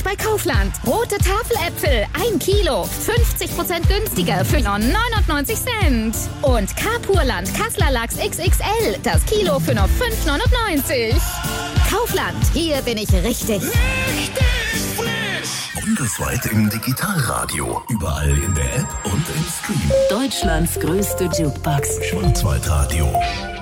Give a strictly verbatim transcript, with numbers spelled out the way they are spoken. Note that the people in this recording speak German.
bei Kaufland. Rote Tafeläpfel, ein Kilo, fünfzig Prozent günstiger für nur neunundneunzig Cent. Und Carpurland Kassler Lachs X X L, das Kilo für nur fünf neunundneunzig. Kaufland, hier bin ich richtig. Richtig frisch! Bundesweit im Digitalradio, überall in der App und im Stream. Deutschlands größte Jukebox. Schwarzwaldradio.